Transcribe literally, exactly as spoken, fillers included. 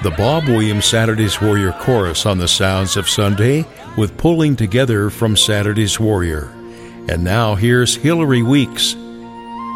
The Bob Williams Saturday's Warrior Chorus on the Sounds of Sunday with Pulling Together from Saturday's Warrior. And now here's Hillary Weeks